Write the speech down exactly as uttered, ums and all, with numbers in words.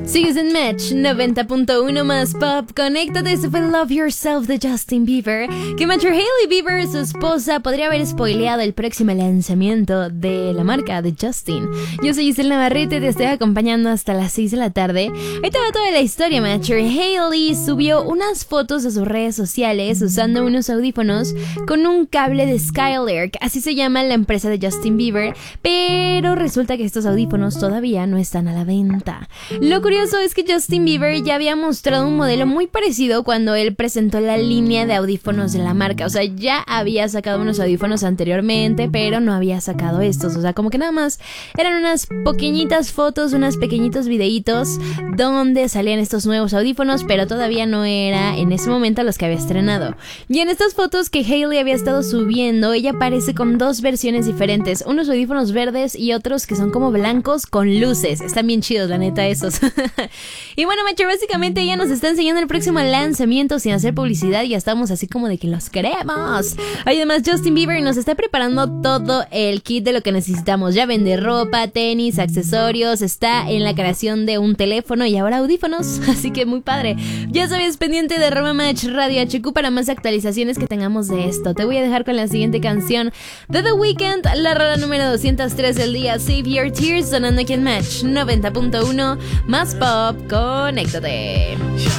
Sigues en Match noventa punto uno más pop. Conéctate, se fue Love Yourself de Justin Bieber. Que Matcher Hailey Bieber, su esposa, podría haber spoileado el próximo lanzamiento de la marca de Justin. Yo soy Giselle Navarrete, te estoy acompañando hasta las seis de la tarde. Ahí te va toda la historia. Matcher Hailey subió unas fotos a sus redes sociales usando unos audífonos con un cable de Skylark, así se llama la empresa de Justin Bieber, pero resulta que estos audífonos todavía no están a la venta. Lo curioso es que Justin Bieber ya había mostrado un modelo muy parecido cuando él presentó la línea de audífonos de la marca. O sea, ya había sacado unos audífonos anteriormente, pero no había sacado estos. O sea, como que nada más eran unas pequeñitas fotos, unos pequeñitos videitos donde salían estos nuevos audífonos, pero todavía no era en ese momento los que había estrenado. Y en estas fotos que Hailey había estado subiendo, ella aparece con dos versiones diferentes, unos audífonos verdes y otros que son como blancos con luces. Están bien chidos, la neta, esos. Y bueno, Matcher, básicamente ella nos está enseñando el próximo lanzamiento sin hacer publicidad. Ya estamos así como de que los queremos. Además, Justin Bieber nos está preparando todo el kit de lo que necesitamos. Ya vende ropa, tenis, accesorios, está en la creación de un teléfono y ahora audífonos, así que muy padre. Ya sabes, pendiente de Roma Match Radio H Q para más actualizaciones que tengamos de esto. Te voy a dejar con la siguiente canción de The Weeknd, la rola número doscientos tres del día, Save Your Tears, sonando aquí en Match noventa punto uno más pop. Conéctate.